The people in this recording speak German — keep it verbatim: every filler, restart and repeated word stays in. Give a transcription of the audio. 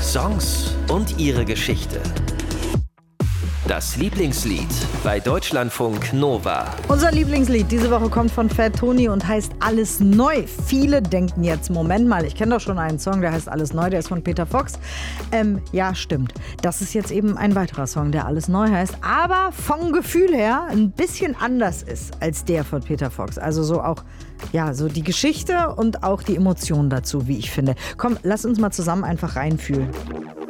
Songs und ihre Geschichte. Das Lieblingslied bei Deutschlandfunk Nova. Unser Lieblingslied diese Woche kommt von Fat Tony und heißt Alles Neu. Viele denken jetzt, Moment mal, ich kenne doch schon einen Song, der heißt Alles Neu, der ist von Peter Fox. Ähm, ja, stimmt. Das ist jetzt eben ein weiterer Song, der Alles Neu heißt, aber vom Gefühl her ein bisschen anders ist als der von Peter Fox. Also so auch, ja, so die Geschichte und auch die Emotionen dazu, wie ich finde. Komm, lass uns mal zusammen einfach reinfühlen.